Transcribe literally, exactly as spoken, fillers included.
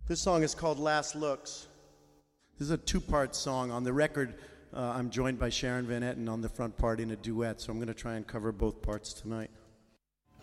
This song is called Last Looks. This is a two-part song. On the record, uh, I'm joined by Sharon Van Etten on the front part in a duet, so I'm going to try and cover both parts tonight.